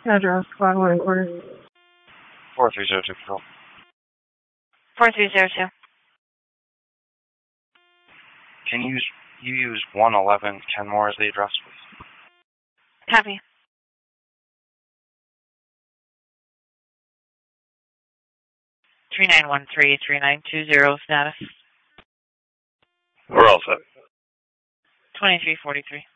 Address, following order. 4302 Patrol. 4302. Can you use 111 Kenmore as the address, please? Copy. Three 3913-3920 status. We're all set. 2343.